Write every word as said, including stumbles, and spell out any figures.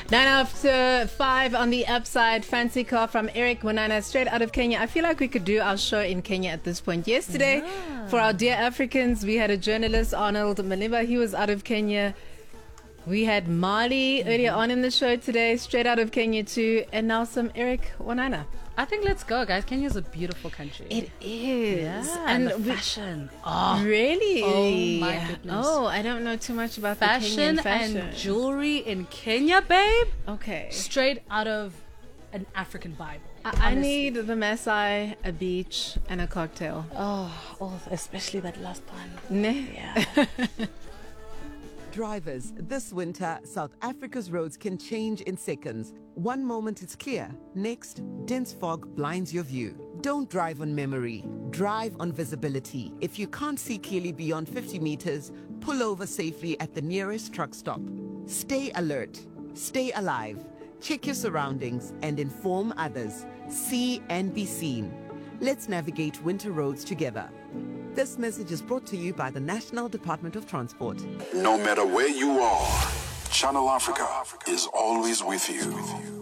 Nine after five on the upside. Fancy car from Eric Wanana, straight out of Kenya. I feel like we could do our show in Kenya at this point. Yesterday, yeah. for our Dear Africans, we had a journalist, Arnold Maliba. He was out of Kenya. We had Mali mm-hmm. earlier on in the show today, straight out of Kenya too. And now some Eric Wanana. I think let's go, guys. Kenya is a beautiful country. It is. Yeah, and, and the fashion. Oh, really? Oh, my goodness. Oh, I don't know too much about fashion the Kenyan fashion. And jewelry in Kenya, babe. Okay. Straight out of an African Bible. I, I need the Maasai, a beach, and a cocktail. Oh, oh especially that last one. Ne? Yeah. Drivers, this winter, South Africa's roads can change in seconds. One moment it's clear, next, dense fog blinds your view. Don't drive on memory, drive on visibility. If you can't see clearly beyond fifty meters, pull over safely at the nearest truck stop. Stay alert, stay alive, check your surroundings and inform others. See and be seen. Let's navigate winter roads together. This message is brought to you by the National Department of Transport. No matter where you are, Channel Africa is always with you.